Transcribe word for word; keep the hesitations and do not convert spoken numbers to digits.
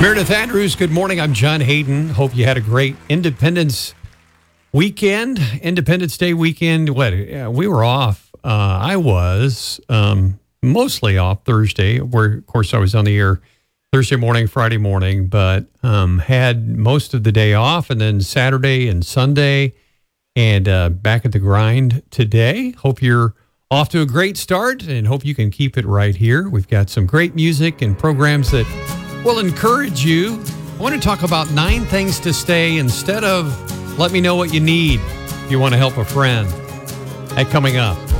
Meredith Andrews, good morning. I'm John Hayden. Hope you had a great Independence weekend, Independence Day weekend. What? Yeah, we were off. Uh, I was um, mostly off Thursday, where, of course, I was on the air Thursday morning, Friday morning, but um, had most of the day off, and then Saturday and Sunday, and uh, back at the grind today. Hope you're off to a great start, and hope you can keep it right here. We've got some great music and programs that will encourage you. I want to talk about nine things to stay instead of let me know what you need if you want to help a friend. That coming up.